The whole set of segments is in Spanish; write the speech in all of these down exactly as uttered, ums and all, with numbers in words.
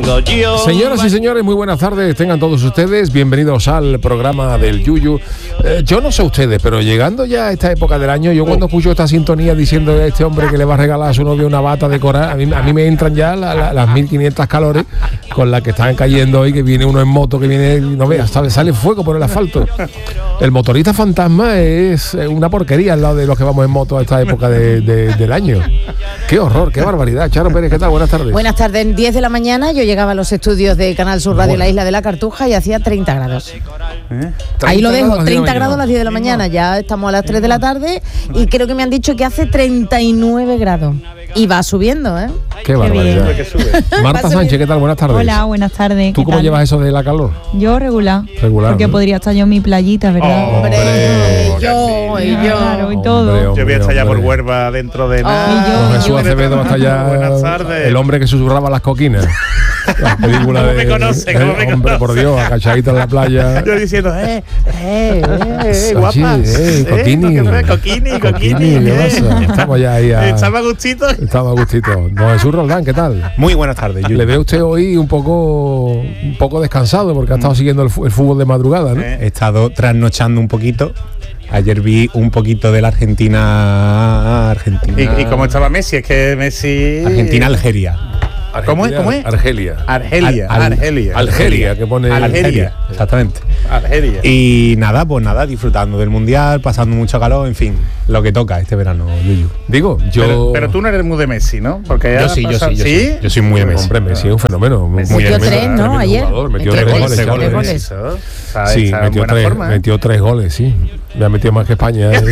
tengo yo. Señoras y señores, muy buenas tardes, tengan todos ustedes bienvenidos al programa del Yuyu. Eh, yo no sé ustedes, pero llegando ya a esta época del año, yo cuando escucho esta sintonía diciendo a este hombre que le va a regalar a su novio una bata de coral, a mí, a mí me entran ya la, la, las mil quinientas calores con las que están cayendo hoy, que viene uno en moto, que viene, no veas, sale, sale fuego por el asfalto. El motorista fantasma es una porquería al lado de los que vamos en moto a esta época de, de, del año. Qué horror, qué barbaridad. Charo Pérez, ¿qué tal? Buenas tardes. Buenas tardes. diez de la mañana yo llegaba a los estudios de Canal Sur Radio, bueno, la isla de la Cartuja, y hacía treinta grados. ¿Eh? Ahí lo dejo, treinta grados a las diez de la mañana. Ya estamos a las tres de la tarde y creo que me han dicho que hace treinta y nueve grados. Y va subiendo, ¿eh? Qué barbaridad. Marta Sánchez, ¿qué tal? Buenas tardes. Hola, buenas tardes. ¿Tú cómo tal? llevas eso de la calor? Yo regular. Regular. Porque ¿no? podría estar yo en mi playita, ¿verdad? Oh, hombre, y yo, y yo. Claro, y todo. Hombre, hombre, yo voy a estar ya por Huelva dentro de nada. Oh, y yo, Con Jesús Acevedo hasta allá. Buenas tardes. El hombre que susurraba las coquinas. La película ¿Cómo de, me conoce? ¿Cómo me hombre, conoce? Por Dios, agachadito en la playa. Yo diciendo, eh, eh, eh, guapa. Eh, coquini. Eh, coquini, coquini. ¿Qué pasa? Estamos ya ahí a... Estaba a gustito. Estaba a gustito. Don Jesús Roldán, ¿qué tal? Muy buenas tardes. Le veo usted hoy un poco un poco descansado porque ha estado siguiendo el, el fútbol de madrugada, ¿no? He estado trasnochando un poquito. Ayer vi un poquito de la Argentina. Argentina. ¿Y, ¿Y cómo estaba Messi? Es que Messi. Argentina-Algeria. ¿Cómo es? ¿Cómo es? Argelia. Argelia. Al, al, Argelia. Argelia, que pone Argelia, exactamente. Argelia. Y nada, pues nada, disfrutando del mundial, pasando mucho calor, en fin, lo que toca este verano, Yuyu. Digo, yo. Pero, pero tú no eres muy de Messi, ¿no? Porque yo sí, yo sí, yo ¿sí? sí. Yo soy muy de Messi. Hombre, Messi es un fenómeno. Messi metió tres, ¿no? Ayer. Metió tres goles. Tres goles. goles. Está, sí, está metió, tres, forma, ¿eh? metió tres goles, sí. Me ha metido más que España. ¿eh?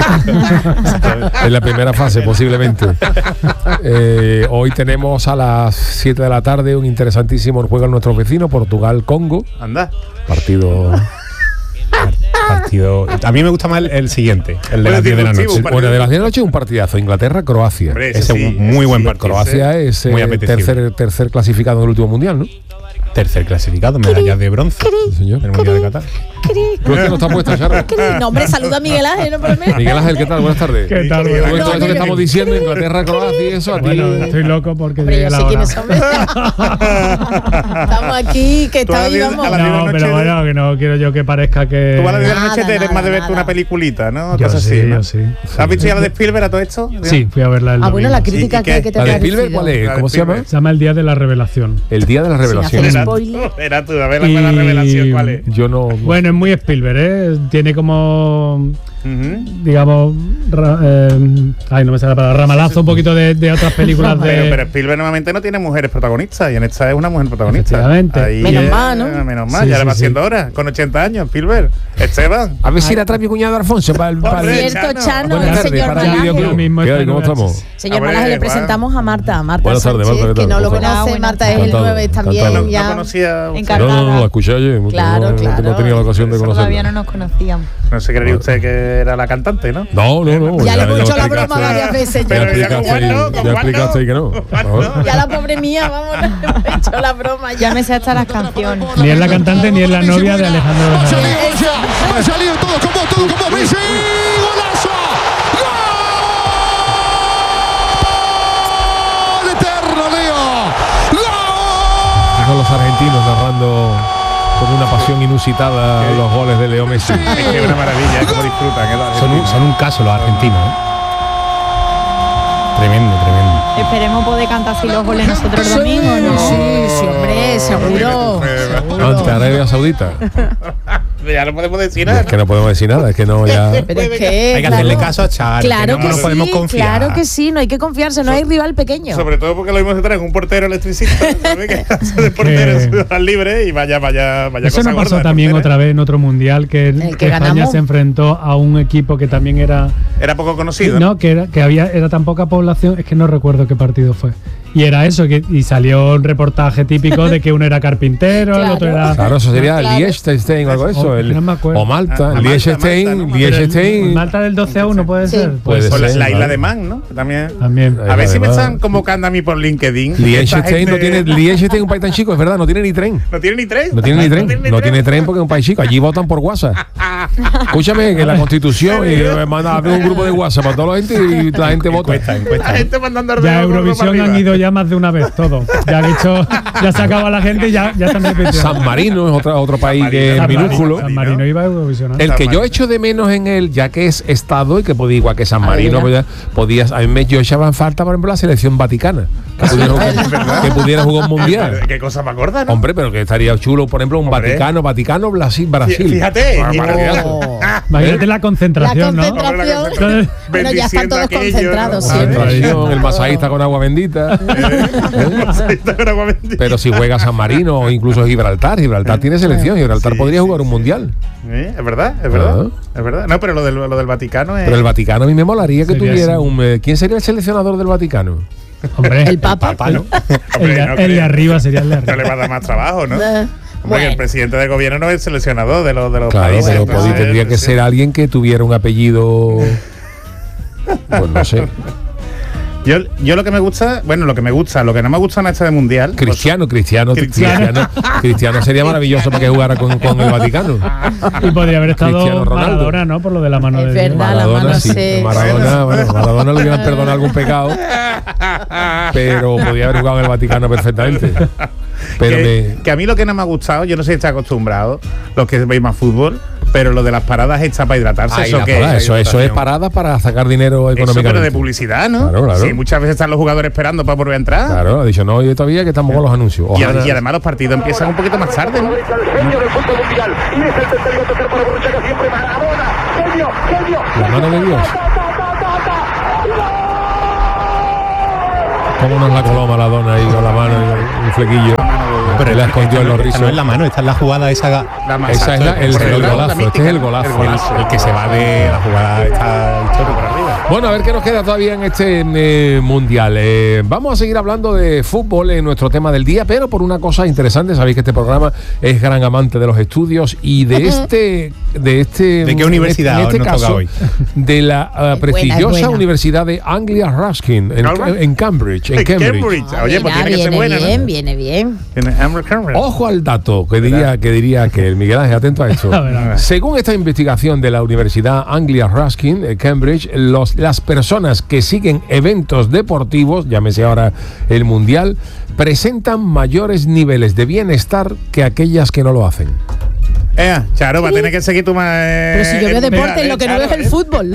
En la primera fase, posiblemente. Eh, hoy tenemos a las siete de la tarde un interesantísimo juego en nuestro vecino, Portugal-Congo. Anda. Partido... Partido. A mí me gusta más el, el siguiente, el de las diez de la noche. Bueno, de las diez de la noche un partidazo. Inglaterra-Croacia. Hombre, ese es sí, un muy buen sí, partido. Croacia es muy eh, tercer, tercer clasificado en el último mundial, ¿no? Tercer clasificado, medalla de bronce. Sí, señor. En el mundial de Qatar. ¿Tú no está puesta, Charo? No, hombre, saluda a Miguel Ángel, no por mí. Miguel Ángel, ¿qué tal? Buenas tardes. ¿Qué tal? Todo Bueno, esto, esto que estamos diciendo, Inglaterra, Croacia y eso, a ti. bueno, estoy loco porque Hombre, llegué yo la sé hora. quiénes son. Estamos aquí, que está Todavía vamos. a la- No, pero bueno, que no quiero yo que parezca que... Tú a las diez de la noche Nada, te eres nada, más de verte nada. una peliculita, ¿no? Yo Cosas sí, así, ¿no? yo sí. ¿Has visto ya la de Spielberg a todo esto? Sí, fui a verla el Ah, bueno, domingo. la crítica ¿Y que, qué? que te ¿La de ha Spielberg cuál parecido. es? ¿Cómo se llama? Se llama El Día de la Revelación. El día de la revelación. Sin hacer Era spoiler. tú, era tú, a ver la Y- buena revelación, ¿cuál es? Yo no... Bueno, es muy Spielberg, ¿eh? Tiene como... Ujú. digamos, ra- eh, ay, no me sale la palabra, ramalazo un poquito de, de otras películas de... Pero, pero Spielberg normalmente no tiene mujeres protagonistas y en esta es una mujer protagonista. Efectivamente. Ahí Menos es- mal, ¿no? Menos mal, Sí, ya sí, le va sí. haciendo ahora, con ochenta años, Spielberg. Esteban. A ver si la trae mi cuñado Alfonso para el... Por Para el- Cierto, Chano. Chano, Buenas el tardes, señor para el Malaje. videoclub. Mismo ¿Qué está hay? ¿Cómo en V H S. estamos? Señor Hombre, Malaje, le igual. presentamos a Marta. Marta Buenas tardes, Sánchez, Marta, ¿qué que tal? no lo ¿Cómo estás? conoce. Marta es el Encantado, nueve también. encantado. No, Ya. no conocía usted. Encargada. No, no, no, la escuché ayer. Claro, no, claro. No tenía la ocasión de conocerla. Todavía no nos conocíamos. No se creería usted que era la cantante, ¿no? No, no, no. Ya le hemos lo hecho la explicaste. broma varias veces. Ya Pero ya explicaste, con Juan no, con ya Juan explicaste no. que no. Con Juan Por favor. no. Ya la pobre mía, vamos, le hemos hecho la broma. Ya Ya me sé hasta las canciones. Ni es la cantante ni es la novia de Alejandro Va a Benavente. salir ya, va a salir todo como todo como Messi. ¡Golazo! ¡Gol! ¡Eterno, Leo! ¡Gol! Son los argentinos narrando con una pasión inusitada los goles de Leo Messi. Es que es una maravilla, es como disfrutan. ¿eh? Los Son un, argentinos. son un caso los argentinos, ¿eh? Tremendo, tremendo. Esperemos poder cantar así los goles nosotros el domingo, ¿no? Sí, sí, hombre, seguro. Ante Arabia Saudita. Ya no podemos decir nada. Es que no podemos decir nada, es que no ya. Pero es que, Hay que hacerle caso a Charo, Claro que que, no nos sí, podemos confiar. claro que sí, no hay que confiarse, no hay rival pequeño. Sobre todo porque lo mismo se trae un portero electricista, ¿sabes? Que hace de portero en Ciudad Libre y vaya, vaya, vaya Eso cosa nos pasó gorda, también portera. otra vez en otro mundial que, El que que España ganamos. se enfrentó a un equipo que también era Era poco conocido. no que era que había era tan poca población, es que no recuerdo qué partido fue. Y era eso, que y salió un reportaje típico de que uno era carpintero, el Claro. otro era Claro, eso sería Claro. Liechtenstein o algo de eso. Oh, el- no me acuerdo. o Malta. Ah, Malta, Liechtenstein, Malta, ¿no? Pero el- Liechtenstein. Malta del doce a uno puede Sí. ser. Puede O la, ser, la isla vale. de Man, ¿no? También. También. A ver si me Además, están convocando a mí por LinkedIn. Liechtenstein Esta no tiene. gente- Liechtenstein es un país tan chico, es verdad, no tiene ni tren. No tiene ni tren. No tiene ni tren. No tiene tren porque es un país chico. Allí votan por WhatsApp. Escúchame, que la Constitución y me manda a abrir un grupo de WhatsApp para toda la gente y la gente vota. Encuesta, encuesta. La gente mandando Ya a ordenador Eurovisión para han arriba. ido ya más de una vez todo. Ya han hecho ya se acaba la gente y ya, ya están repitiendo. San Marino es otra, otro país que es San Marino, minúsculo. San Marino iba a Eurovisión. El que yo echo de menos en él, ya que es estado y que podía igual que San Marino, Ah, pues, podías, a mí me yo echaba en falta, por ejemplo, la selección vaticana, que pudiera, jugar, que pudiera jugar un mundial. Qué cosa más gorda, ¿no? Hombre, pero que estaría chulo, por ejemplo, un Hombre. Vaticano, Vaticano, Brasil, Brasil. Fíjate. Ah, y- maravilloso. Oh. Imagínate la concentración, La ¿no? concentración. Bueno, ya están todos Bendiciendo aquello, concentrados, ¿no? sí. Concentración, el masaísta con agua bendita. Pero si juega San Marino o incluso Gibraltar, Gibraltar tiene selección, Gibraltar Sí, podría sí, jugar un mundial. Eh, Es verdad, es verdad. Ah. Es verdad. No, pero lo del, lo del Vaticano es. Pero el Vaticano a mí me molaría que Sería tuviera así. un. eh, ¿Quién sería el seleccionador del Vaticano? Hombre, El Papa. ¿no? el, Hombre, de, no el de creo. arriba sería el de No le arriba. va a dar más trabajo, ¿no? Eh, Hombre, bueno. que el presidente de gobierno no es seleccionador de los, de los Claro, países. pero pues, podí- eh, tendría que sí. ser alguien que tuviera un apellido. Pues no sé. Yo, yo lo que me gusta, bueno, lo que me gusta, lo que no me gusta en este de mundial. Cristiano, Cristiano, Cristiano. Cristiano. Cristiano sería maravilloso para que jugara con, con el Vaticano. Y podría haber Cristiano estado Ronaldo. Maradona, ¿no? Por lo de la mano Es de Dios. verdad. la Maradona, mano sí. se- Maradona, bueno, Maradona le hubieran perdonado algún pecado, pero podía haber jugado en el Vaticano perfectamente. Pero que, me, que a mí lo que no me ha gustado, yo no sé si está acostumbrado, los que veis más fútbol, pero lo de las paradas hechas para hidratarse, Ay, eso la que parada, eso, eso es parada para sacar dinero Eso, económicamente. pero de publicidad, ¿no? Claro, claro. Sí, muchas veces están los jugadores esperando para volver a entrar. Claro, ha dicho, no, oye, todavía que estamos con los anuncios. Y, Ojalá- y además los partidos empiezan un poquito más tarde, ¿no? La mano de Dios. ¿Cómo nos la coló Maradona ahí con la mano y un flequillo? Pero la escondió en los Esta rizos. no es la mano, esta es la jugada esa. La más Esa es la- el, exacto, el la golazo, mítica, este es el golazo. el golazo. El que se va de la jugada esta histórica para arriba. Bueno, a ver qué nos queda todavía en este eh, mundial. Eh, vamos a seguir hablando de fútbol en nuestro tema del día, pero por una cosa interesante. Sabéis que este programa es gran amante de los estudios y de este, de este. ¿De qué universidad En este nos toca caso, hoy? de la uh, buena, es prestigiosa buena. Universidad de Anglia Ruskin en, ¿Algo? en Cambridge, en En Cambridge. Cambridge. Ah, Oye, pues mira, tiene que ser viene buena, bien, ¿no? viene bien. Tiene Amber Cameron. Ojo al dato que diría que diría que el Miguel Ángel, atento a esto. A ver, a ver. Según esta investigación de la Universidad Anglia Ruskin, eh, Cambridge, los, las personas que siguen eventos deportivos, llámese ahora el Mundial, presentan mayores niveles de bienestar que aquellas que no lo hacen. Eh, Charo, va a tener que seguir tu más. eh, Pero si yo veo el deporte, mundial, lo que eh, no veo es Charo, el eh. fútbol.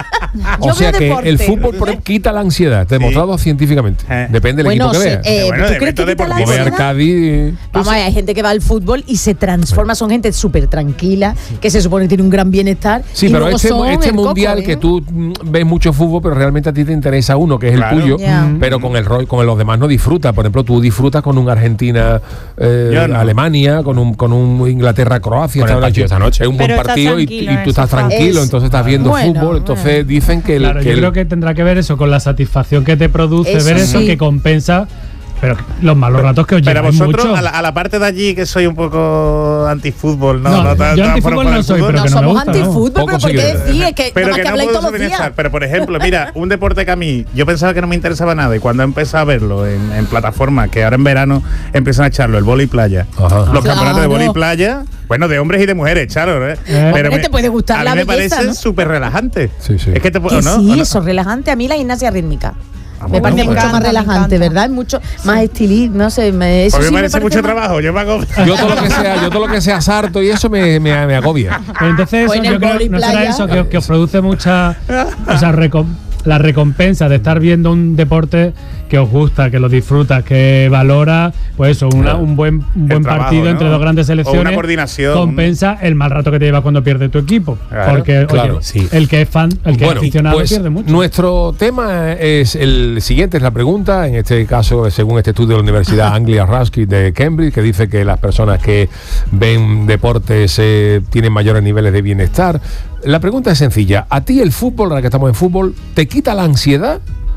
O Yo sea veo que deporte. el fútbol por- quita la ansiedad, demostrado científicamente. Eh. Depende del Bueno, equipo que se- veas. eh, Bueno, ¿tú de crees que evento quita la Como ve deportivo. ansiedad? Arcadi. Vamos a ver, hay gente que va al fútbol y se transforma, son gente súper tranquila, que se supone que tiene un gran bienestar. Sí, y pero luego este, son este el coco, mundial ¿eh? que tú mm, ves mucho fútbol, pero realmente a ti te interesa uno, que es Claro. el tuyo, Ya. pero con el rol, con los demás no disfrutas. Por ejemplo, tú disfrutas con un Argentina, eh, Yo no. Alemania, con un, con un Inglaterra, Croacia. Con el esta partido esta noche. Es un buen Pero estás partido y, tranquilo y en tú el estás sofá. tranquilo, Es- entonces estás viendo bueno, fútbol. Entonces bueno. dicen que el. Claro, que yo el- creo que tendrá que ver eso con la satisfacción que te produce Eso ver eso sí. que compensa, pero los malos ratos que os Pero lleváis vosotros, mucho. a la, a la parte de allí que soy un poco antifútbol, ¿no? No, no, tan- yo tan antifútbol por- por no el soy, fútbol. pero No que no me somos gusta, ¿no? antifútbol, Poco pero ¿por sí qué que- decir? Es que Pero nada más que que no habláis puedo todos los días. bienestar. Pero por ejemplo, mira, un deporte que a mí yo pensaba que no me interesaba nada y cuando empecé a verlo en, en plataformas, que ahora en verano empiezan a echarlo, el vóley playa, Ajá. los campeonatos de Claro. vóley playa, bueno, de hombres y de mujeres, Charo, ¿eh? Eh. Hombre, te puede gustar a la mí me belleza, parece ¿no? súper relajante. Sí, sí. Es que te puedo, Que ¿no? sí, ¿O no? eso es relajante. A mí la gimnasia rítmica. Ah, me bueno, parece pues. mucho Me más encanta, me relajante, encanta. ¿verdad? Es mucho más estilín, no sé, me, eso Porque sí me me parece mucho más- trabajo, yo me hago. Yo todo lo que sea, yo todo lo que sea sarto y eso me, me, me agobia. Pero entonces eso, O en el yo creo vóley no será playa. eso que, que os produce mucha, o sea, recom- la recompensa de estar viendo un deporte que os gusta, que lo disfrutas, que valora, pues eso, una- un buen, un buen trabajo, partido ¿no? entre dos grandes O selecciones. una coordinación. Compensa el mal rato que te lleva cuando pierde tu equipo. Claro, porque claro, oye, sí. el que es fan, el que es aficionado pues pierde mucho. nuestro tema es el siguiente, es la pregunta, en este caso, según este estudio de la Universidad Anglia Ruskin de Cambridge, que dice que las personas que ven deportes eh, tienen mayores niveles de bienestar. La pregunta es sencilla, ¿a ti el fútbol, ahora que estamos en fútbol, te quita la ansiedad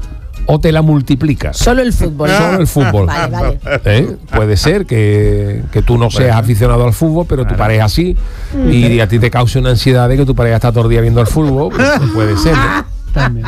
o te la multiplica? Solo el fútbol. Solo el fútbol. Vale, vale. ¿Eh? Puede ser que, que tú no seas aficionado al fútbol, pero tu pareja sí, y a ti te cause una ansiedad de que tu pareja está todo el día viendo el fútbol. Pues, puede ser, ¿no? También.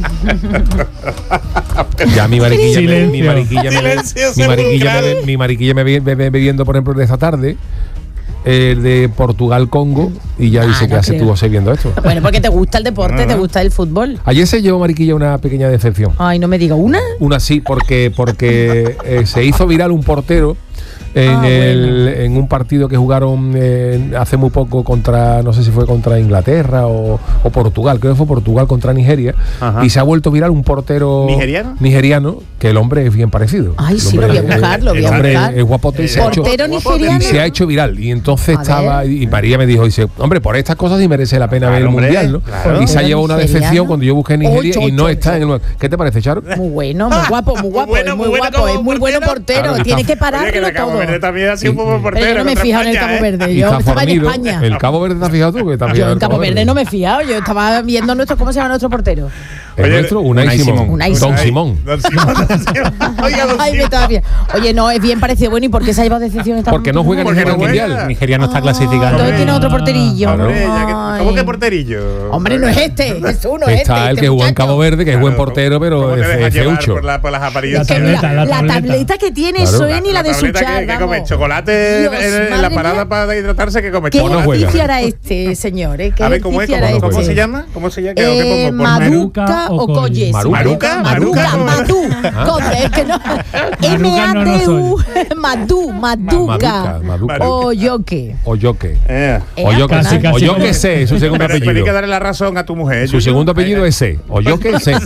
Ya mi mariquilla, me, mi Silencio. mariquilla, me, Silencio mi mariquilla, me, sepulcral. mi mariquilla me, ve- me ve viendo, por ejemplo, de esta tarde. el de Portugal-Congo, y ya Ah, dice que no hace creo. tú ser viendo esto. Bueno, porque te gusta el deporte, te gusta el fútbol. Ayer se llevó Mariquilla una pequeña decepción. Ay, no me diga una. Una sí, porque, porque eh, se hizo viral un portero en, Ah, el, bueno. en un partido que jugaron eh, hace muy poco contra, no sé si fue contra Inglaterra o, o Portugal, creo que fue Portugal contra Nigeria. Ajá. Y se ha vuelto viral un portero ¿Nigeriano? nigeriano, que el hombre es bien parecido. Ay, El sí, hombre lo voy a es- buscar, lo voy el a hombre buscar. es guapote y se ha hecho- Portero guapo, nigeriano. y se ha hecho viral, y entonces A estaba ver. y María me dijo, dice, hombre, por estas cosas sí merece la pena Claro, ver el hombre, mundial, ¿no? claro. Y se ha Portero llevado una nigeriano. decepción cuando yo busqué Nigeria Ocho, y no ocho, está ocho. en el lugar. ¿Qué te parece, Charo? Muy bueno, muy guapo, muy guapo, bueno, es muy muy bueno guapo, como es muy bueno portero. portero. Claro, Tiene está- que pararlo Oye, que la Cabo todo. Verde también ha sido un poco portero. Pero yo no me he contra fijado en el España, Cabo ¿eh? Verde. Y Yo está estaba en fornido. España. El Cabo Verde, ¿te has fijado tú? Que está Yo fijado en el Cabo Verde no me he fijado. Yo estaba viendo nuestro, ¿cómo se llama nuestro portero? El Oye, nuestro, Unai Unai Simón. Simón. Unai Don Simón. Simón. Don Simón, Don Simón. Oiga, Don Ay, me Simón. estaba bien. Oye, no, es bien parecido. Bueno, ¿y por qué se ha llevado decepción esta Porque no juega Porque ningún no juega. mundial. Nigeria no está Ah, clasificado. entonces tiene otro porterillo. Claro. Hombre, ya que- Ay. ¿Cómo que porterillo? Hombre, no es este, es uno, es Está este. el este que jugó en muchacho. Cabo Verde, que es buen Claro, portero, ¿cómo- pero cómo te es dejas es llevar feucho. por, la, por las apariencias? Que mira, tableta, la la tableta. tableta que tiene Claro. Soen y la de tableta Suchar, que, que vamos. come chocolate Dios, en, en la madre parada mía. para hidratarse, que come ¿Qué O no chocolate. juega. ejercicio hará este señor? ¿eh? ¿Qué A ver, ¿cómo es? ejercicio ¿Cómo, hará cómo este? se llama? ¿Cómo se llama? ¿Qué, Eh, qué pongo? Por Maduca Maruca o o Colles. Maruca. Maruca, Maruca, Maruca. Madú. Conde, es que no. M Maruca A no lo D U. soy. Madú, Maduca, Maduca. Maduca. O yo qué. O yo qué. Eh. O yo que Casi, sé. casi O yo como- que sé, su segundo Pero, pero hay que apellido. darle la razón a tu mujer. Su segundo apellido es C. O yo que sé.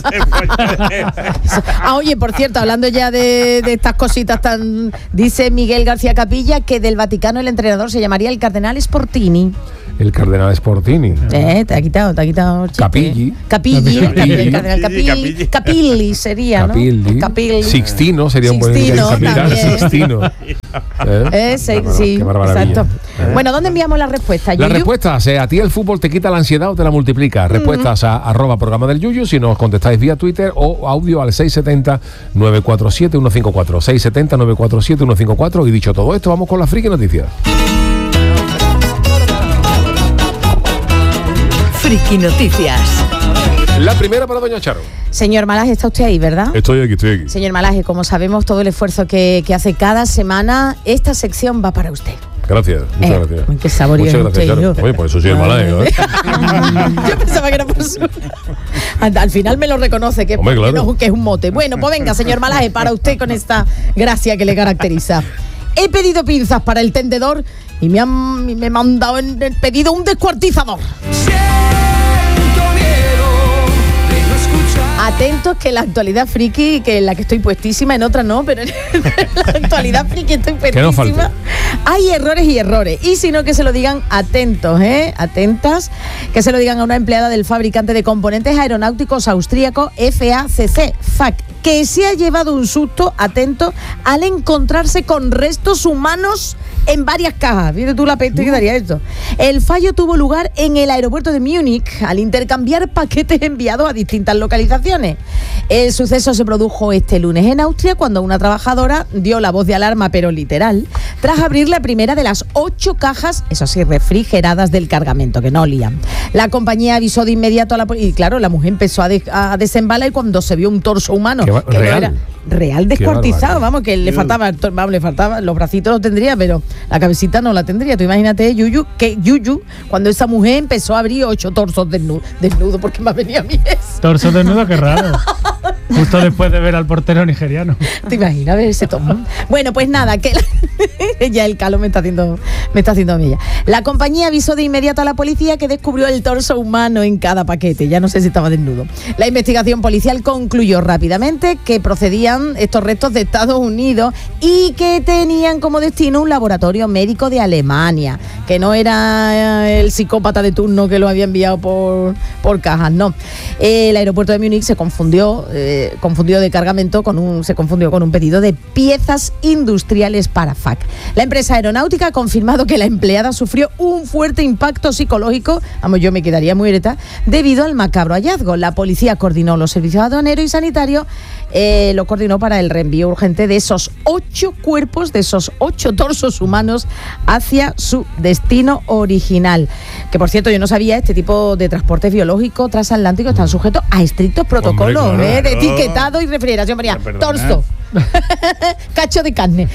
Ah, oye, por cierto, hablando ya de, de estas cositas tan. Dice Miguel García Capilla que del Vaticano el entrenador se llamaría el Cardenal Sportini. El cardenal Sportini. Eh, te ha quitado, te ha quitado. el chiste. Capilli. Capilli, Capilli. el cardenal Capilli, Capilli. Capilli. Capilli sería, ¿no? Capilli. Capilli. Sixtino sería un buen Sixtino capitán. también. Sixtino. ¿Eh? Eh, sí, Qué mar- sí, qué maravilla. exacto. ¿Eh? Bueno, ¿dónde enviamos la respuesta? Las Yuyu? respuestas, eh, ¿a ti el fútbol te quita la ansiedad o te la multiplica? Respuestas a arroba programa del Yuyu, si nos contestáis vía Twitter, o audio al seis siete cero, nueve cuatro siete, uno cinco cuatro. seis siete cero, nueve cuatro siete, uno cinco cuatro. Y dicho todo esto, vamos con la friki noticias. Friki Noticias. La primera para doña Charo. Señor Malaje, está usted ahí, ¿verdad? Estoy aquí, estoy aquí. Señor Malaje, como sabemos todo el esfuerzo que, que hace cada semana, esta sección va para usted. Gracias, muchas Eh, gracias. uy, qué saborío Muchas es gracias, usted, Charo. yo. Oye, por eso soy el Madre malaje, ¿eh? Yo pensaba que era por su... Al, al final me lo reconoce, que, es Hombre, porque claro. no- que es un mote. Bueno, pues venga, señor Malaje, para usted con esta gracia que le caracteriza. He pedido pinzas para el tendedor y me han y me han mandado en el pedido un descuartizador. Atentos que la actualidad friki, que en la que estoy puestísima, en otra no, pero en la actualidad friki estoy Que no falte. puestísima. Hay errores y errores. Y si no, que se lo digan atentos, ¿eh? Atentas. Que se lo digan a una empleada del fabricante de componentes aeronáuticos austríaco F A C C, F A C, que se ha llevado un susto, atento, al encontrarse con restos humanos en varias cajas. Fíjate tú la peste que daría esto. El fallo tuvo lugar en el aeropuerto de Múnich al intercambiar paquetes enviados a distintas localizaciones. El suceso se produjo este lunes en Austria cuando una trabajadora dio la voz de alarma, pero literal, tras abrir la primera de las ocho cajas, eso sí, refrigeradas del cargamento, que no olían. La compañía avisó de inmediato a la policía y claro, la mujer empezó a, de- a desembalar y cuando se vio un torso humano, Qué va- que no real. era real descuartizado, barbaridad. vamos, que le faltaba, el tor- vamos, le faltaba, los bracitos los tendría, pero la cabecita no la tendría. Tú imagínate, Yuyu, que Yuyu, cuando esa mujer empezó a abrir ocho torsos desnudos, desnudo, porque me ha venido a mí eso. Torso desnudo, qué raro. Justo después de ver al portero nigeriano. ¿Te imaginas ver ese tomo? Bueno, pues nada, que la- ya el calo me está haciendo me está haciendo mella. La compañía avisó de inmediato a la policía que descubrió el torso humano en cada paquete. Ya no sé si estaba desnudo. La investigación policial concluyó rápidamente que procedían estos restos de Estados Unidos y que tenían como destino un laboratorio médico de Alemania, que no era eh, el psicópata de turno que lo había enviado por, por cajas, no. El aeropuerto de Múnich se confundió, eh, confundió de cargamento con un, se confundió con un pedido de piezas industriales para F A C. La empresa aeronáutica ha confirmado que la empleada sufrió un fuerte impacto psicológico, vamos, yo me quedaría muy ereta, debido al macabro hallazgo. La policía coordinó los servicios aduaneros y sanitarios, eh, lo coordinó para el reenvío urgente de esos ocho cuerpos, de esos ocho torsos humanos hacia su destino original. Que por cierto, yo no sabía, este tipo de transportes biológicos transatlánticos están sujetos a estrictos protocolos, claro, ¿eh? de claro. etiquetado y refrigeración. María, Perdona. torso. Cacho de carne.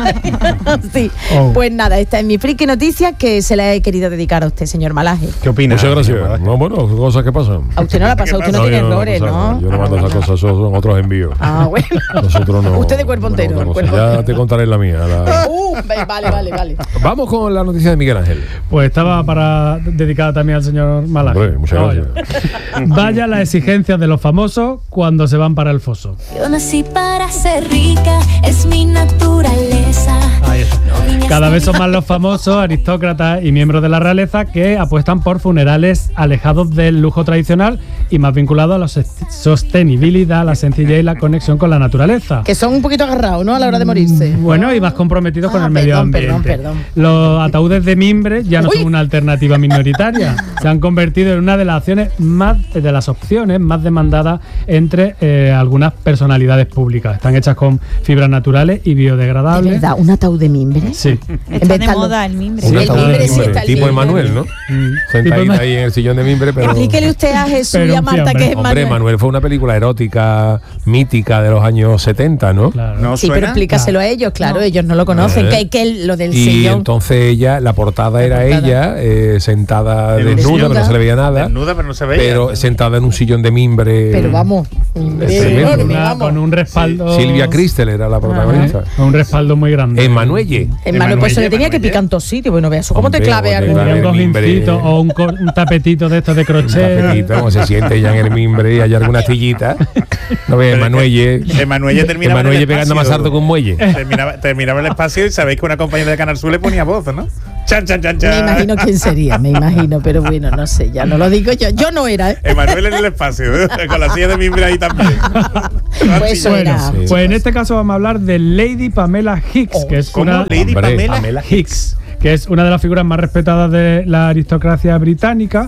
Sí. Oh. Pues nada, esta es mi friki noticia que se la he querido dedicar a usted, señor Malaje. ¿Qué opinas? Muchas gracias. No, bueno, cosas que pasan. A usted no la pasa, usted no, No, tiene yo no errores, mando esas- ¿no? Yo no mando esas cosas, esos son otros envíos. Ah, bueno. Nosotros no. Usted de cuerpo bueno, entero, otra cosa. cuerpo Ya entero. te contaré la mía. la- Uh, vale, vale, vale. Vamos con la noticia de Miguel Ángel. Pues estaba para dedicada también al señor Malaje. Hombre, muchas Vaya. gracias. Vaya las exigencias de los famosos cuando se van para el foso. Yo nací para ser rica, es mi naturaleza. Ahí está. Cada vez son más los famosos, aristócratas y miembros de la realeza que apuestan por funerales alejados del lujo tradicional y más vinculados a la sos- sostenibilidad, la sencillez y la conexión con la naturaleza. Que son un poquito agarrados, ¿no? A la hora de morirse. Bueno, y más comprometidos con Ah, el medio perdón, ambiente. perdón, perdón. Los ataúdes de mimbre ya no Uy. son una alternativa minoritaria. Se han convertido en una de las acciones más de las opciones más demandadas entre eh, algunas personalidades públicas. Están hechas con fibras naturales y ¿De biodegradables. verdad? ¿Un ataúd de mimbre? Sí. Está de moda el mimbre. Un el ataúd de mimbre sí mimbre, está el tipo mimbre. Emanuel, ¿no? Mm. Sentadita Tipo- ahí en el sillón de mimbre, pero... Explíquele usted a Jesús Pero y a un Marta fiambre. que es Hombre, Manuel. Manuel fue una película erótica, mítica de los años setenta, ¿no? Claro. ¿No Sí, suena? pero explícaselo a ellos, claro, ellos no lo conocen. Eh. Que, que lo del Y sillón. entonces ella, la portada era portada. ella, eh, sentada En un desnuda, sillón. pero no se le veía nada, Desnuda, pero no se veía. pero sentada en un sillón de mimbre. Pero vamos, Es Sí, tremendo. con, enorme, una- vamos. con un respaldo. Silvia Cristel era la protagonista. Eh, con un respaldo muy grande. Emanuelle. Hermano, pues se le Emanuelle, tenía que Emanuelle. picar en todos sitios. Bueno, vea, eso cómo te Hombre, clave oye, algo. claro. Tenía un el mimbre. cojincito o un, cor- un tapetito de estos de Un crochet. tapetito, como se siente ella en el mimbre y hay alguna astillita. No ve, Emanuelle. Emanuelle terminaba en el Emanuelle pegando más espacio. alto que un muelle. Terminaba, terminaba el espacio y sabéis que una compañera de Canal Sur le ponía voz, ¿no? Chan, chan, chan, chan. Me imagino quién sería, me imagino, pero bueno, no sé, ya no lo digo yo. Yo no era, ¿eh? Emanuel en el espacio, ¿eh? Con la silla de mimbre ahí también. Pues eso Bueno, era. sí. pues en este caso vamos a hablar de Lady Pamela Hicks, que es ¿Cómo? una Lady Hombre, Pamela, Hicks, que es una de las figuras más respetadas de la aristocracia británica,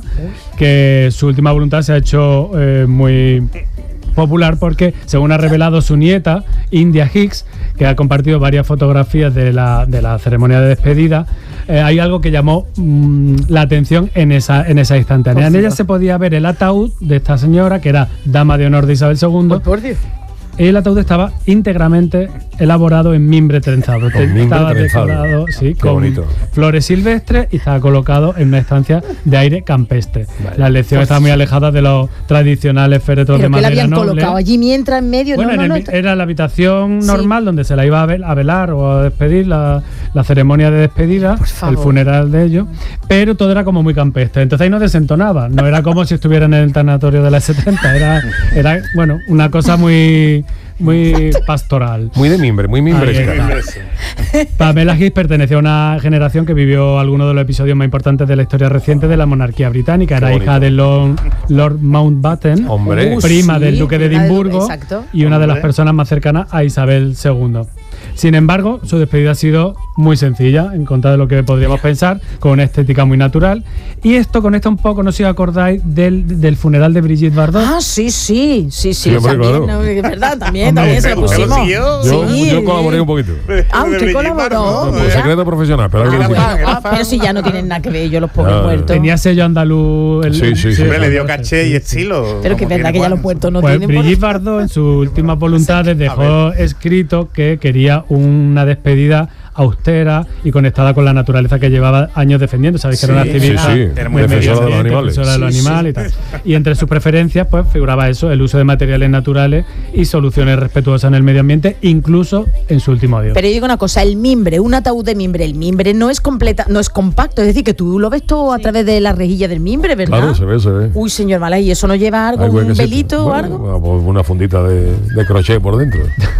que su última voluntad se ha hecho eh, muy popular porque, según ha revelado su nieta, India Hicks, que ha compartido varias fotografías de la, de la ceremonia de despedida, eh, hay algo que llamó mm, la atención en esa, en esa instantánea. En ella se podía ver el ataúd de esta señora, que era dama de honor de Isabel segundo. Por Dios. El ataúd estaba íntegramente elaborado en mimbre trenzado. Con mimbre estaba trenzado. decorado, sí, Qué con bonito. flores silvestres y estaba colocado en una estancia de aire campestre. Vale. La elección estaba muy alejada de los tradicionales féretros Pero de que la madera habían noble. colocado allí mientras en medio. Bueno, no, en no, el- no. era la habitación Sí. normal donde se la iba a, vel- a velar o a despedir, la, la ceremonia de despedida, Por favor. el funeral de ellos, pero todo era como muy campestre. Entonces ahí no desentonaba, no era como si estuvieran en el tanatorio de las setenta, era, era bueno, una cosa muy, muy pastoral. Muy de mimbre, muy mimbresca. Ahí está. Pamela Hicks pertenecía a una generación que vivió algunos de los episodios más importantes de la historia reciente de la monarquía británica. Era Qué hija bonito. de Lord, Lord Mountbatten, Hombre. Uh, prima sí, del duque de prima del duque, Edimburgo exacto. y una de las Hombre. personas más cercanas a Isabel segundo. Sin embargo, su despedida ha sido muy sencilla, en contra de lo que podríamos pensar, con una estética muy natural. Y esto conecta un poco, no sé si os acordáis, del, del funeral de Brigitte Bardot. Ah, sí, sí, sí, sí, Sí, hombre, también, claro. ¿no? Es verdad, también, Hombre, también se lo ¿usted lo pusimos. siguió? Yo, Sí. yo colaboré un poquito. Ah, usted colaboró. Por mira. secreto profesional, pero Ah, algo bueno, hicimos. ah, pero si ya no tienen nada que ver ellos los pobres Ah, muertos. Tenía sello andaluz. el- Sí, sí, sí. Hombre, le dio entonces, caché y sí. estilo. Pero que es como verdad tiene que ya los Juan. muertos no Pues tienen. por- Brigitte Bardot en sus últimas voluntades dejó escrito que quería una despedida austera y conectada con la naturaleza que llevaba años defendiendo. Sabéis que era una Sí, activista sí, sí. Era muy de defensora medio de los ambiente, animales. defensora de los Sí, sí. animales y tal. Y entre sus preferencias pues figuraba eso, el uso de materiales naturales y soluciones respetuosas en el medio ambiente, incluso en su último adiós. Pero yo digo una cosa, el mimbre, un ataúd de mimbre, el mimbre no es completa, no es compacto, es decir, que tú lo ves todo a través de la rejilla del mimbre, ¿verdad? Claro, se ve, se ve. Uy, señor Malay, ¿y eso no lleva algo, Hay un huequecito. velito o Bueno, algo? bueno, pues una fundita de, de crochet por dentro.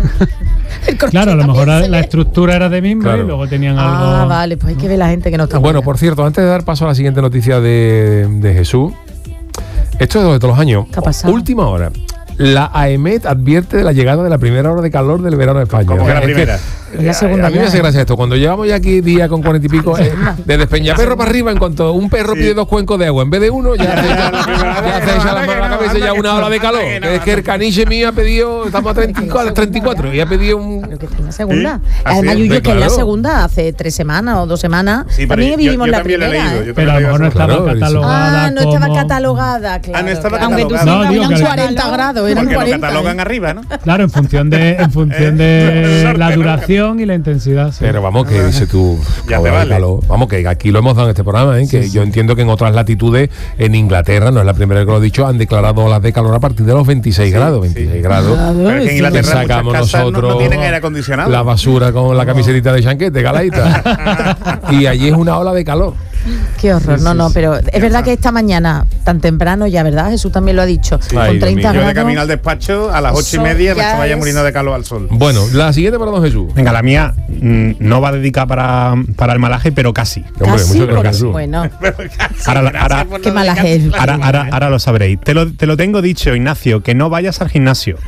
El crochet Claro, a lo también mejor se la ve. estructura era de mimbre Claro. y luego tenían algo. Ah, vale, pues hay que ver la gente que no está Bueno, buena. por cierto, antes de dar paso a la siguiente noticia de, de Jesús, esto es de todos los años. ¿Qué ha pasado? Última hora. La AEMET advierte de la llegada de la primera hora de calor del verano en España. ¿Cómo que la Es primera? Es la segunda. A mí me hace gracia esto. Cuando llevamos ya aquí día con cuarenta y pico, eh, de Despeñaperro para arriba, en cuanto un perro sí. pide dos cuencos de agua en vez de uno, ya hace ella la mano a la cabeza ya una ola de calor. Es que el caniche mío ha pedido, estamos a treinta y cuatro, treinta y cuatro y ha pedido un. Pero que es la segunda. ¿Sí? Además, Yuyu, que es la segunda, hace tres semanas o dos semanas. Sí, también vivimos yo, yo la también primera. Leído, ¿eh? Pero a lo mejor no estaba claro, catalogada. Ah, no como... estaba catalogada, claro. Ah, no estaba claro. catalogada. Aunque tú no, eran cuarenta grados, eran porque cuarenta. lo catalogan arriba, ¿no? Claro, en función de, en función de la duración y la intensidad. Sí. Pero vamos, que dices tú. Ya te vale. Calor. Vamos, que aquí lo hemos dado en este programa, ¿eh? que sí, yo sí. entiendo que en otras latitudes, en Inglaterra, no es la primera vez que lo he dicho, han declarado olas de calor a partir de los veintiséis sí, grados. veintiséis sí. grados. Pero es que en Inglaterra sacamos nosotros no, no tienen aire acondicionado. La basura con la camisetita de chanquete, galaita. Y allí es una ola de calor. Qué horror, sí, no, no, pero es verdad que esta mañana, tan temprano ya, ¿verdad? Jesús también lo ha dicho, sí, con ay, treinta grados. Yo de camino al despacho a las ocho y media me estaba ya muriendo de calor al sol. Bueno, la siguiente para don Jesús. Venga, la mía mmm, no va dedicada para, para el malaje, pero casi. Hombre, casi, mucho casi. Bueno. Ahora, ahora, ¿qué malaje es? Ahora, ahora, ahora lo sabréis. Te lo, te lo tengo dicho, Ignacio, que no vayas al gimnasio.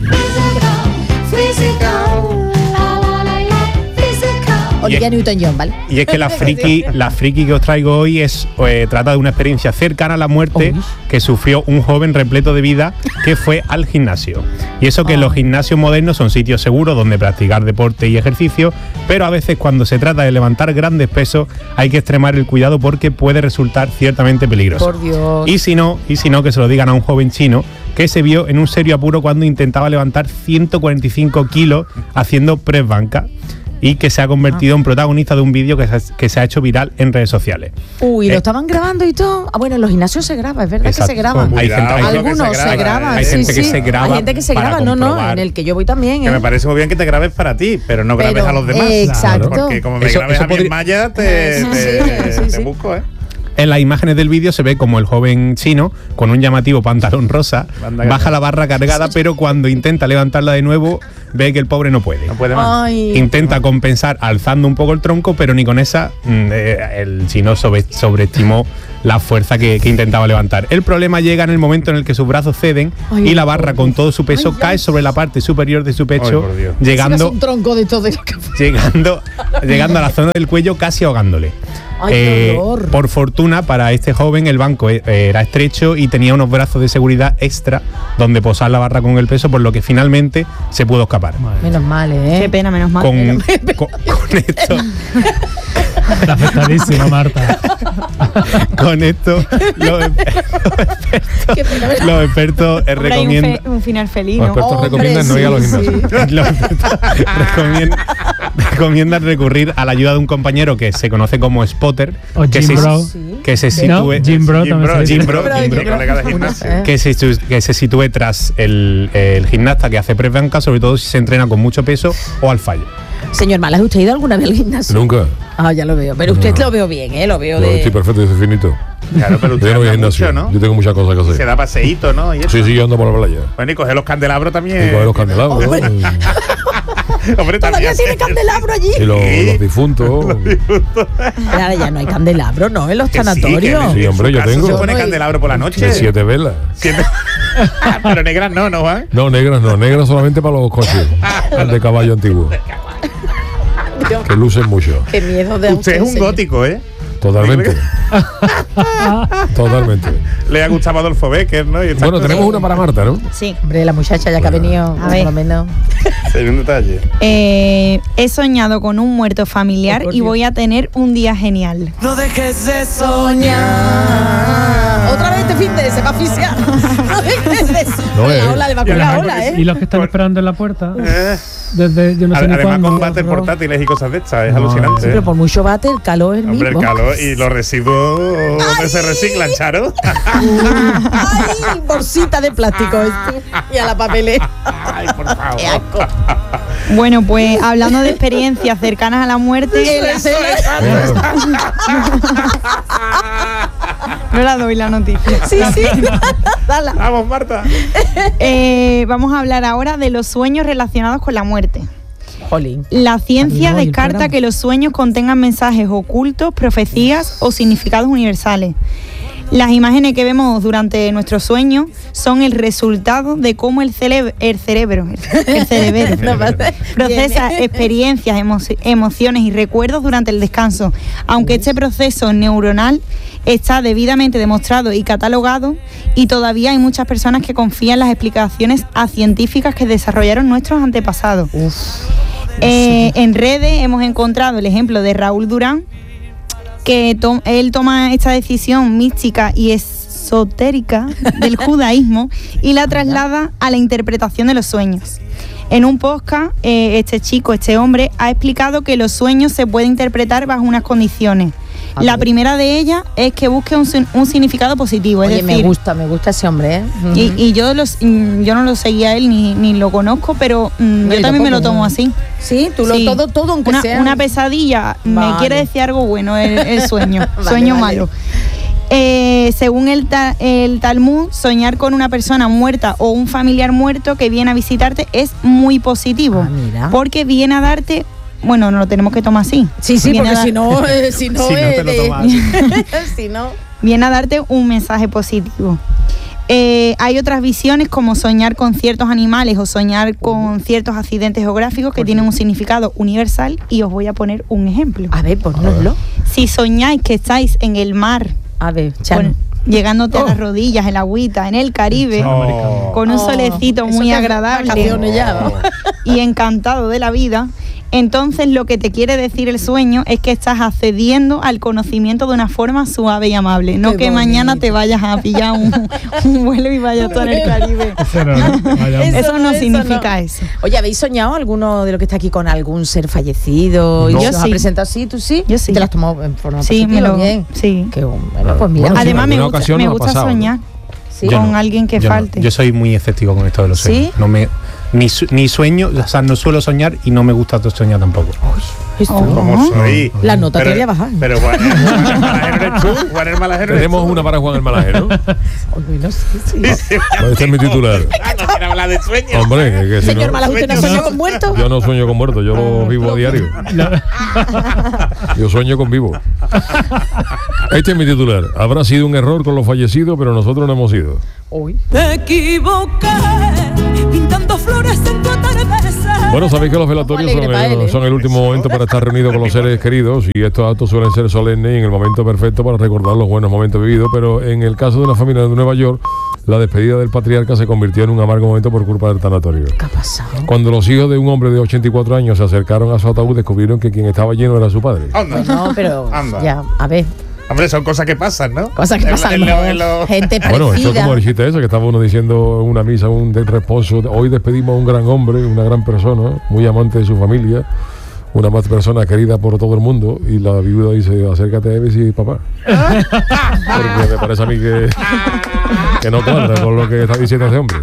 Olivia Newton-John, ¿vale? Y es que la friki, la friki que os traigo hoy es eh, trata de una experiencia cercana a la muerte oh. que sufrió un joven repleto de vida que fue al gimnasio. Y eso que oh. los gimnasios modernos son sitios seguros donde practicar deporte y ejercicio, pero a veces cuando se trata de levantar grandes pesos hay que extremar el cuidado porque puede resultar ciertamente peligroso. Por Dios. Y si no, y si no que se lo digan a un joven chino que se vio en un serio apuro cuando intentaba levantar ciento cuarenta y cinco kilos haciendo press banca. Y que se ha convertido en protagonista de un vídeo que, que se ha hecho viral en redes sociales. Uy, eh, ¿lo estaban grabando y todo? Ah, bueno, en los gimnasios se graba, es verdad exacto. que se graban. Hay gente, hay Algunos se, graba, se graban, hay sí, gente sí. que se graba. Hay gente que se graba, no, no, en el que yo voy también. ¿eh? Que me parece muy bien que te grabes para ti, pero no grabes pero, a los demás. Exacto. Porque como me eso, grabes eso a mi podría... Maya, te, sí, te, sí, te sí. busco, ¿eh? En las imágenes del vídeo se ve como el joven chino, con un llamativo pantalón rosa, baja la barra cargada, pero cuando intenta levantarla de nuevo, ve que el pobre no puede. No puede más. Ay. Intenta compensar alzando un poco el tronco, pero ni con esa eh, el chino sobre, sobreestimó la fuerza que, que intentaba levantar. El problema llega en el momento en el que sus brazos ceden Ay, y la barra con todo su peso Ay, cae sobre la parte superior de su pecho, Ay, llegando, un tronco de todo lo que llegando, llegando a la zona del cuello, casi ahogándole. Ay, eh, por fortuna para este joven el banco era estrecho y tenía unos brazos de seguridad extra donde posar la barra con el peso, por lo que finalmente se pudo escapar. Menos mal, ¿eh? Qué pena, menos mal. Con, menos. con, con esto está afectadísima, Marta. Con esto los, expertos, los expertos eh, recomiendan un, fe, un final feliz, ¿no? Los expertos Hombre, recomiendan sí, no ir a los gimnasios. Sí. Los expertos recomiendan, recomiendan recurrir a la ayuda de un compañero que se conoce como spotter, o que, Jim se, Bro. que se sitúe ¿No? Jim Bro, Jim Bro, Jim Bro, Jim Bro, colega de gimnasio. que se, que se sitúe tras el, el gimnasta que hace press banca, sobre todo si se entrena con mucho peso o al fallo. Señor Malas, ¿usted ha ido alguna vez al gimnasio? Nunca. Ah, ya lo veo. Pero usted no. lo veo bien, ¿eh? Lo veo no, de... Estoy perfecto, estoy finito. Claro, pero usted yo no voy a mucho, gimnasio, ¿no? Yo tengo muchas cosas que hacer. Se da paseíto, ¿no? ¿Y sí, sí, yo ando por la playa. Bueno, y coger los candelabros también. Y coger los candelabros. Hombre, Hombre todavía tiene candelabro allí. Y los, ¿Sí? los difuntos. Los difuntos. Pero ahora ya no hay candelabro, ¿no? En los que sanatorios. Sí, sí, hombre, yo tengo. ¿Se pone candelabro por la noche? De siete velas. ¿Siete? Pero negras no, ¿no, Juan? No, negras no. Negras solamente para los coches. El de caballo antiguo. Que lucen mucho. Qué miedo de usted. Usted es un señor. gótico, ¿eh? Totalmente. Totalmente. Le ha gustado Adolfo Becker, ¿no? Y bueno, tenemos una para Marta, ¿no? Sí. Hombre, la muchacha ya que ha venido, a ver. por lo menos. Hay un detalle. Eh, he soñado con un muerto familiar oh, y voy a tener un día genial. No dejes de soñar. Otra vez este fin de se va a asfixiar. No dejes de soñar. No, la ola de vacuna, ola, ¿eh? Y los que están esperando en la puerta. Eh. Desde, yo no sé Además, ni cuándo, con váter portátiles y cosas de estas, es no, alucinante. Sí, pero por mucho váter, el calor es el Hombre, mismo. el calor y los residuos donde se reciclan, Charo. ¡Ay! Bolsita de plástico este. Y a la papelera. ¡Ay, por favor! ¡Qué asco! Bueno, pues hablando de experiencias cercanas a la muerte. Eso, eso, eso. No la doy la noticia. Sí, sí. Dala. Vamos, Marta. Eh, vamos a hablar ahora de los sueños relacionados con la muerte. Jolín. La ciencia Jolín, descarta que los sueños contengan mensajes ocultos, profecías o significados universales. Las imágenes que vemos durante nuestro sueño son el resultado de cómo el, cele- el cerebro, el cerebro procesa experiencias, emo- emociones y recuerdos durante el descanso. Aunque este proceso neuronal está debidamente demostrado y catalogado, y todavía hay muchas personas que confían en las explicaciones a científicas que desarrollaron nuestros antepasados. Eh, en redes hemos encontrado el ejemplo de Raúl Durán, que to- él toma esta decisión mística y esotérica del judaísmo y la traslada a la interpretación de los sueños. En un podcast, eh, este chico, este hombre, ha explicado que los sueños se pueden interpretar bajo unas condiciones. A la ver. primera de ellas es que busque un, un significado positivo. Oye, es decir, me gusta, me gusta ese hombre, ¿eh? Y, y yo, los, yo no lo seguía a él ni, ni lo conozco, pero mm, No, yo yo también me lo tampoco, tomo no. así. Sí, tú lo Sí. todo, todo aunque Una, sea una pesadilla me Vale. quiere decir algo bueno, el, el sueño, Vale, sueño vale. malo. Eh, según el, ta- el Talmud, soñar con una persona muerta o un familiar muerto que viene a visitarte es muy positivo, Ah, mira. porque viene a darte, bueno, no lo tenemos que tomar así. Sí, sí, Viene a porque dar- si no, eh, si no, Si no eh, te lo de- tomas. si no. viene a darte un mensaje positivo. Eh, hay otras visiones como soñar con ciertos animales o soñar con ciertos accidentes geográficos que tienen un significado universal, y os voy a poner un ejemplo. A ver, ponnoslo. Si soñáis que estáis en el mar, A ver, Chano. con- llegándote Oh. a las rodillas, el agüita, en el Caribe, Oh. con un Oh, solecito eso muy que es agradable vacaciones ya, ¿no? y encantado de la vida, entonces lo que te quiere decir el sueño es que estás accediendo al conocimiento de una forma suave y amable, no Qué que mañana bonito. te vayas a pillar un, un vuelo y vayas tú en el Caribe. Eso no, vaya. Eso Eso no eso significa no. eso. Oye, ¿habéis soñado alguno de lo que está aquí con algún ser fallecido? No. Y Yo se os sí. ha presentado así, tú sí. Yo sí. ¿Te las tomado en forma Sí, positiva? me lo, Bien. sí. Qué bueno, pues mira. Bueno, sí, Además en me alguna gusta, ocasión me nos ha gusta pasado, ¿no? soñar Sí. Yo con no, alguien que yo no. falte. Yo soy muy escéptico con esto de los sueños. ¿Sí? No me, ni, su- ni sueño, o sea, no suelo soñar y no me gusta soñar tampoco. Esto. Oh. ¿Cómo soy? La nota te Pero- voy a bajar. Pero Juan, Juan el Malajero eres tú. Juan el Malajero eres Tenemos tú. una para Juan el Malajero. Oye, no sé, sí. Este es mi titular. Ah, no quiero hablar de sueños. Hombre, que, que si Señor no, Malaj, ¿usted no sueña con muertos? yo no sueño con muertos, yo lo vivo a diario. Yo sueño con vivo. Este es mi titular. Habrá sido un error con los fallecidos, pero nosotros no hemos ido. Uy. Te equivoqué pintando flores en tu atardecer. Bueno, sabéis que los velatorios alegre son para él, el, ¿eh? son el último momento para estar reunidos con los seres queridos, y estos actos suelen ser solemnes y en el momento perfecto para recordar los buenos momentos vividos, pero en el caso de una familia de Nueva York, la despedida del patriarca se convirtió en un amargo momento por culpa del tanatorio. ¿Qué ha pasado? Cuando los hijos de un hombre de ochenta y cuatro años se acercaron a su ataúd, descubrieron que quien estaba lleno era su padre. Anda. No, pero Anda. ya, a ver, Hombre, son cosas que pasan, ¿no? cosas que En- pasan. en lo- en lo- Gente parecida. Bueno, esto es como el chiste ese que estaba uno diciendo en una misa, un de responso, hoy despedimos a un gran hombre, una gran persona, muy amante de su familia, una más persona querida por todo el mundo, y la viuda dice, acércate a Eva y dice, papá. Porque me parece a mí que, que no cuadra con lo que está diciendo ese hombre.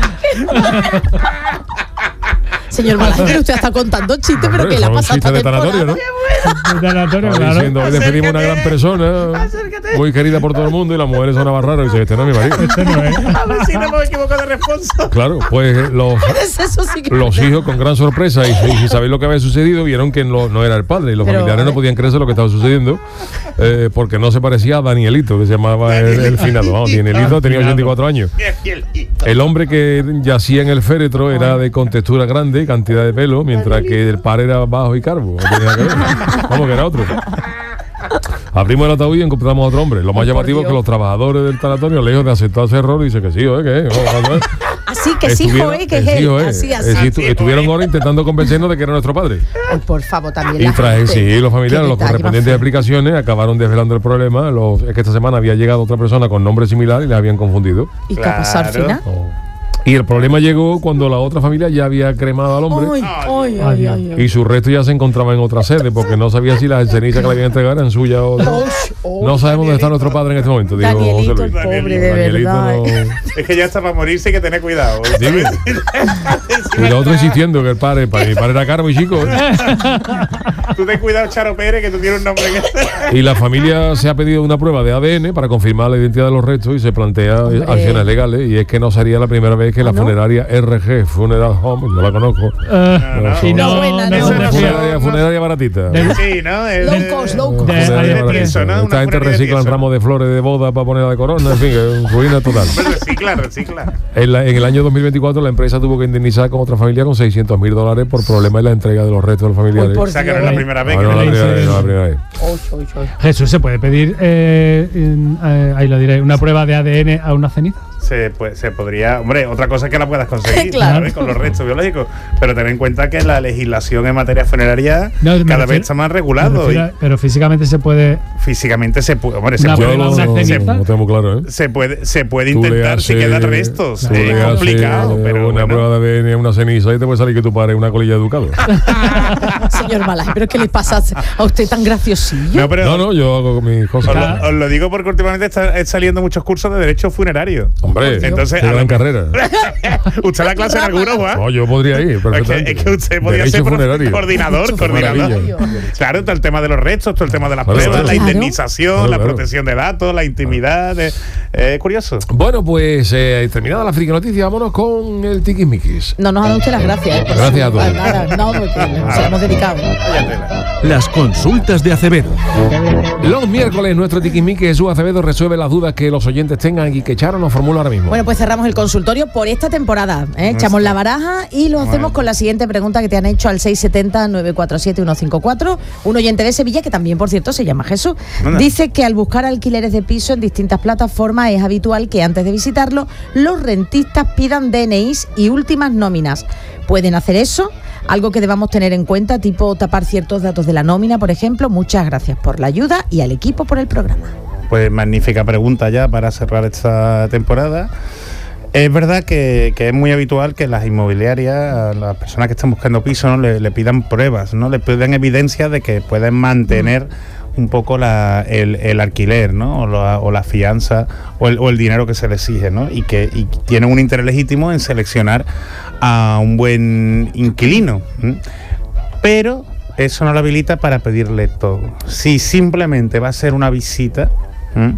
Señor Malajero, usted está contando chistes, pero Hombre, que le ha son pasado chistes esta de tanatorio, temporada. ¿no? De tanatorio, Estaba claro. diciendo, hoy despedimos a una gran persona, muy querida por todo el mundo, y las mujeres son barraras, y dice, este no es mi marido. Este no es. A ver si no hemos equivocado de responso. Claro, pues eh, los, Eso sí que los hijos con gran sorpresa y, y sin saber lo que había sucedido vieron que no, no era el padre, y los Pero, familiares a no ver. podían creerse lo que estaba sucediendo, eh, porque no se parecía a Danielito, que se llamaba el, el finado. Vamos, Danielito tenía ochenta y cuatro años. Qué fielito. El hombre que yacía en el féretro era de contextura grande, cantidad de pelo, mientras que el par era bajo y calvo. No tenía que ver. Vamos, que era otro. Abrimos el ataúd y encontramos a otro hombre. Lo más Ay, por llamativo es que Dios. los trabajadores del tanatorio, lejos de aceptar ese error, dice que sí, ¿eh? ¿Qué? Así que sí, hijo, eh, que es él. hijo, eh. Así, Eh, así. sí, estu- estuvieron horas intentando convencernos de que era nuestro padre. Ay, por favor, también Y la tras gente. sí, los familiares, Qué los detalle correspondientes más explicaciones acabaron desvelando el problema. Los- es que esta semana había llegado otra persona con nombre similar y les habían confundido. feo. ¿Y qué ha pasado al Claro. final? Y el problema llegó cuando la otra familia ya había cremado al hombre. Ay, ay, ay, ay, ay. Y su resto ya se encontraba en otra sede, porque no sabía si las cenizas que le habían entregado eran suyas o no. No sabemos dónde está nuestro padre en este momento, dijo José Danielito, Luis. el pobre, de Danielito verdad. no- Es que ya está para morirse, hay que tener cuidado. Dime. Y el otro insistiendo que el padre, para mi padre era caro y chico. ¿eh? Tú ten cuidado, Charo Pérez, que tú tienes un nombre que... Y la familia se ha pedido una prueba de A D N para confirmar la identidad de los restos y se plantea Hombre. acciones legales, y es que no sería la primera vez es que la funeraria R G Funeral Home, yo la conozco. Uh, no, no, y no, buena, no, no, no, no, funeraria, funeraria baratita. Sí, ¿no? Es Low de- cost, low cost. de- Funeraria de baratita. tieso, ¿no? Una Esta gente funeraria de reciclan tieso. ramos de flores de boda para ponerla de corona, en fin, que es ruina total. Pero recicla, recicla. En, la- en el año dos mil veinticuatro la empresa tuvo que indemnizar con otra familia con seiscientos mil dólares por problemas en la entrega de los restos de los familiares. Uy, por O sea, que no es la primera vez No, no, que la le primera dicen. vez, no la primera vez. Jesús, ¿se puede pedir, eh, en- eh, ahí lo diré, una prueba de A D N a una ceniza? Se, pues, se podría, hombre, otra cosa es que la puedas conseguir, Claro. ¿sabes? Con los restos biológicos, pero ten en cuenta que la legislación en materia funeraria No, me cada refiero- vez está más Me regulado refiero y a- Pero físicamente se puede. físicamente se puede, hombre, se Una Yo puede, prueba, no, una no, ceniza. no tengo claro, ¿eh? se puede, se puede Tú le intentar si haces- quedan restos, tú le es haces complicado, pero una bueno. prueba de A D N, una ceniza y te puede salir que tu padre es una colilla de educado. Señor Malay, ¿pero qué le pasa a usted tan graciosillo? No, pero No, no, yo hago con mis cosas. Os lo, os lo digo porque últimamente están saliendo muchos cursos de derecho funerario. Hombre, Entonces, qué a gran lo- carrera. ¿Usted da clase en alguno, Juan? No, yo podría ir, Es que, perfectamente. es que usted podría Derecho ser pro- funerario. coordinador, coordinador. Maravilla. Claro, todo el tema de los restos, todo el tema de las Claro, pruebas, claro. la Claro. indemnización, Claro, la claro. protección de datos, la intimidad. Es eh, curioso. Bueno, pues eh, terminada la friki noticia, vámonos con el tiquismiquis. No nos ha dado usted las gracias. ¿eh? Por Gracias su- a todos. nada, no, porque se lo hemos dedicado. Las consultas de Acevedo. Los miércoles nuestro tiquismiquis Jesús Acevedo resuelve las dudas que los oyentes tengan y que Charo nos formula ahora mismo. Bueno, pues cerramos el consultorio por esta temporada. ¿eh? Echamos la baraja y lo hacemos Bueno. con la siguiente pregunta que te han hecho al seis siete cero, nueve cuatro siete, uno cinco cuatro. Un oyente de Sevilla, que también, por cierto, se llama Jesús. Anda. Dice que al buscar alquileres de piso en distintas plataformas es habitual que antes de visitarlo los rentistas pidan D N Is y últimas nóminas. ¿Pueden hacer eso? Algo que debamos tener en cuenta, tipo tapar ciertos datos de la nómina, por ejemplo. Muchas gracias por la ayuda y al equipo por el programa. Pues magnífica pregunta ya para cerrar esta temporada. Es verdad que, que es muy habitual que las inmobiliarias, a las personas que están buscando piso, ¿no? le, le pidan pruebas, ¿no? Le pidan evidencia de que pueden mantener un poco la, el, el alquiler, ¿no? O la, o la fianza o el, o el dinero que se le exige, ¿no? Y que y tienen un interés legítimo en seleccionar a un buen inquilino. ¿m? Pero eso no lo habilita para pedirle todo. Si simplemente va a ser una visita, ¿m?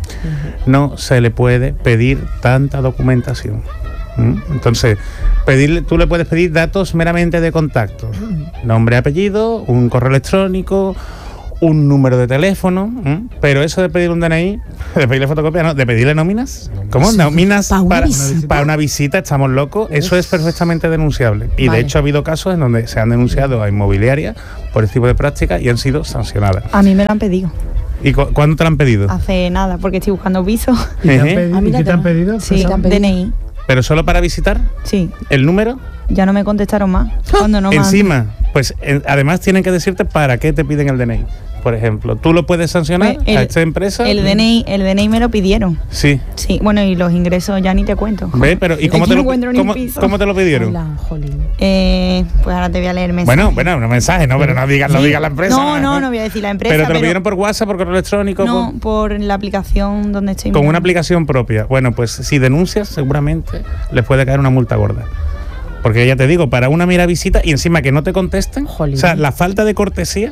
no se le puede pedir tanta documentación. ¿m? Entonces, pedirle, tú le puedes pedir datos meramente de contacto, nombre, apellido, un correo electrónico, un número de teléfono, ¿m? Pero eso de pedir un D N I, de pedirle fotocopia, no, de pedirle nóminas, ¿cómo? Sí, Nóminas pa' una para, visita. para una visita, estamos locos, eso es perfectamente denunciable. Y Vale. de hecho ha habido casos en donde se han denunciado a inmobiliarias por este tipo de prácticas y han sido sancionadas. A mí me lo han pedido. ¿Y cu- cuándo te lo han pedido? Hace nada, porque estoy buscando piso. ¿Y te han Ejé. pedido- Ah, ¿y mira, qué te han te- pedido? Sí, te han pedido. D N I. ¿Pero solo para visitar? Sí, ¿El número? ya no me contestaron más. Cuando no me han- Encima, pues en- además tienen que decirte para qué te piden el D N I. Por ejemplo, ¿tú lo puedes sancionar Pues el- a esta empresa? El D N I, el D N I me lo pidieron. Sí. Sí, bueno, y los ingresos ya ni te cuento. ¿Ves? Pero ¿y Es cómo que te, no lo, encuentro ni un cómo, piso. cómo te lo pidieron? Hola, jolín. Eh, pues ahora te voy a leer mensaje. Bueno, bueno, un mensaje, ¿no? Pero no digas, no Sí. digas la empresa. No, no, no voy a decir la empresa. Pero te lo pidieron por WhatsApp, por correo electrónico, No, por- por la aplicación donde estoy. con una mirando. aplicación propia. Bueno, pues si denuncias, seguramente les puede caer una multa gorda. Porque ya te digo, para una mera visita y encima que no te contesten, Jolín. o sea, la falta de cortesía,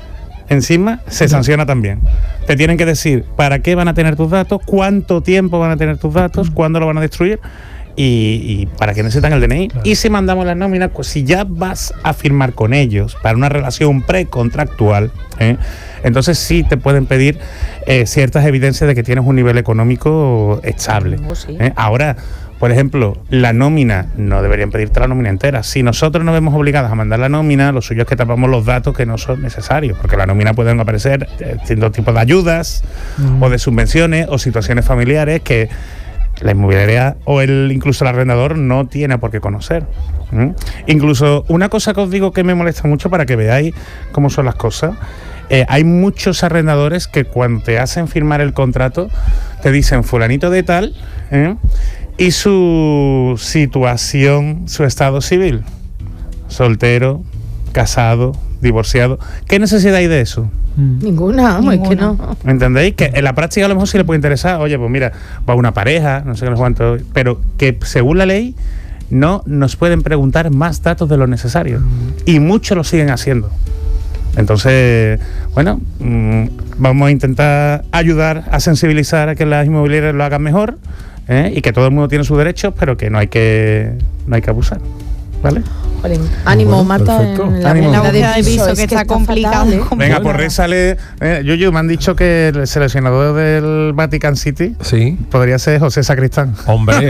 encima se sanciona también. Te tienen que decir para qué van a tener tus datos, cuánto tiempo van a tener tus datos, cuándo lo van a destruir y, y para qué necesitan el D N I. Y si mandamos las nóminas, pues si ya vas a firmar con ellos para una relación precontractual, ¿eh? entonces sí te pueden pedir eh, ciertas evidencias de que tienes un nivel económico estable. Oh, sí. ¿eh? Ahora, por ejemplo, la nómina, no deberían pedirte la nómina entera. Si nosotros nos vemos obligados a mandar la nómina, lo suyo es que tapamos los datos que no son necesarios, porque la nómina pueden aparecer eh, distintos tipos de ayudas Mm. o de subvenciones o situaciones familiares que la inmobiliaria o el incluso el arrendador no tiene por qué conocer. ¿m? Incluso una cosa que os digo que me molesta mucho para que veáis cómo son las cosas. Eh, hay muchos arrendadores que cuando te hacen firmar el contrato te dicen fulanito de tal, ¿eh? y su situación, su estado civil, soltero, casado, divorciado. ¿Qué necesidad hay de eso? Mm. Ninguna, vamos, es que Ninguna. no. ¿Me entendéis? Que en la práctica a lo mejor sí le puede interesar, oye, pues mira, va una pareja, no sé qué, no sé cuánto, pero que según la ley no nos pueden preguntar más datos de lo necesario. Y muchos lo siguen haciendo. Entonces, bueno, mmm, vamos a intentar ayudar a sensibilizar a que las inmobiliarias lo hagan mejor, ¿eh? Y que todo el mundo tiene sus derechos, pero que no hay que, no hay que abusar. ¿Vale? Ánimo, Bueno, Marta, perfecto. en la Ánimo. venta de La búsqueda de piso, piso, es que está complicado. fatal, ¿eh? Venga, pues rezale. Eh, Yuyu, me han dicho que el seleccionador del Vatican City Sí. podría ser José Sacristán. Hombre.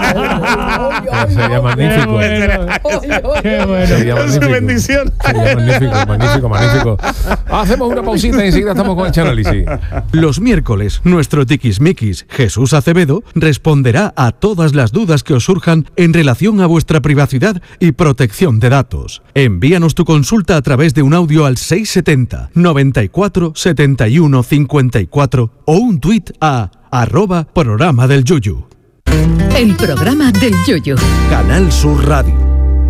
Sería magnífico. Qué bueno. Sería Es su magnífico. bendición. Sería magnífico, magnífico, magnífico. Hacemos una pausita y enseguida estamos con el análisis. Los miércoles, nuestro tiquismiquis, Jesús Acevedo, responderá a todas las dudas que os surjan en relación a vuestra privacidad y protección de datos. Envíanos tu consulta a través de un audio al seiscientos setenta, noventa y cuatro, setenta y uno, cincuenta y cuatro o un tuit a arroba programa del Yuyu. El programa del Yuyu. Canal Sur Radio.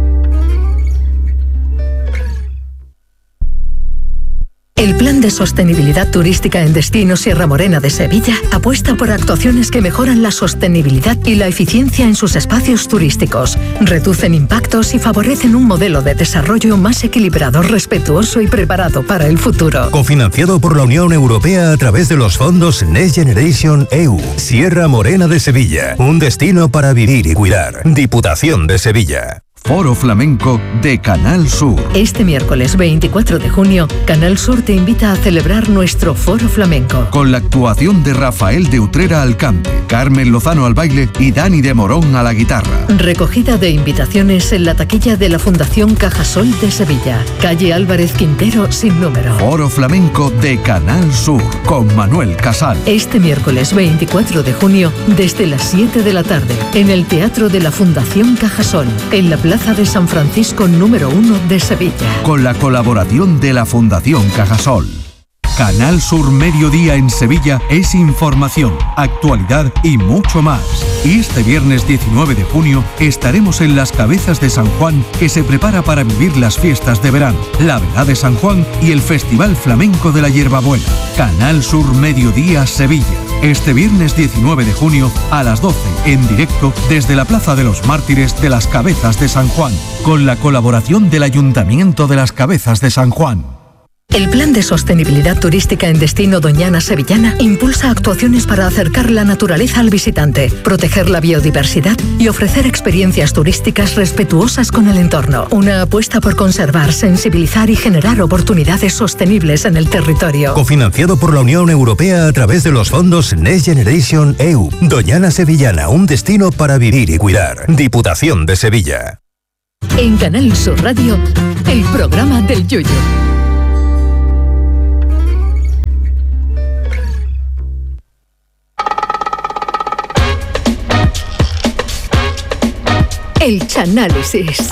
El Plan de Sostenibilidad Turística en Destino Sierra Morena de Sevilla apuesta por actuaciones que mejoran la sostenibilidad y la eficiencia en sus espacios turísticos, reducen impactos y favorecen un modelo de desarrollo más equilibrado, respetuoso y preparado para el futuro. Cofinanciado por la Unión Europea a través de los fondos Next Generation E U. Sierra Morena de Sevilla, un destino para vivir y cuidar. Diputación de Sevilla. Foro Flamenco de Canal Sur. Este miércoles veinticuatro de junio, Canal Sur te invita a celebrar nuestro Foro Flamenco. Con la actuación de Rafael de Utrera al cante, Carmen Lozano al baile y Dani de Morón a la guitarra. Recogida de invitaciones en la taquilla de la Fundación Cajasol de Sevilla, calle Álvarez Quintero sin número. Foro Flamenco de Canal Sur con Manuel Casal. Este miércoles veinticuatro de junio, desde las siete de la tarde, en el Teatro de la Fundación Cajasol, en la Plaza de San Francisco número uno de Sevilla. Con la colaboración de la Fundación Cajasol. Canal Sur Mediodía en Sevilla es información, actualidad y mucho más. Y este viernes diecinueve de junio estaremos en las Cabezas de San Juan, que se prepara para vivir las fiestas de verano, la Velada de San Juan y el Festival Flamenco de la Hierbabuena. Canal Sur Mediodía Sevilla. Este viernes diecinueve de junio a las doce, en directo desde la Plaza de los Mártires de las Cabezas de San Juan, con la colaboración del Ayuntamiento de las Cabezas de San Juan. El Plan de Sostenibilidad Turística en Destino Doñana Sevillana impulsa actuaciones para acercar la naturaleza al visitante, proteger la biodiversidad y ofrecer experiencias turísticas respetuosas con el entorno. Una apuesta por conservar, sensibilizar y generar oportunidades sostenibles en el territorio. Cofinanciado por la Unión Europea a través de los fondos Next Generation E U. Doñana Sevillana, un destino para vivir y cuidar. Diputación de Sevilla. En Canal Sur Radio, el programa del Yuyu. El Chanálisis.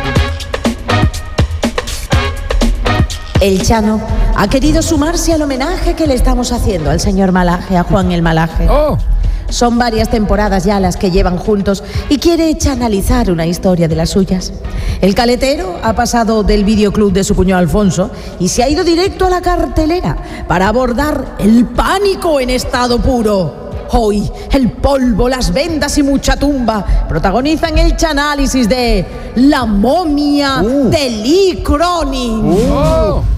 El Chano ha querido sumarse al homenaje que le estamos haciendo al señor Malaje, a Juan el Malaje. Oh. Son varias temporadas ya las que llevan juntos y quiere chanalizar una historia de las suyas. El caletero ha pasado del videoclub de su cuñado Alfonso y se ha ido directo a la cartelera para abordar el pánico en estado puro. Hoy, el polvo, las vendas y mucha tumba protagonizan el chanálisis de La momia uh. de Lee Cronin. Uh.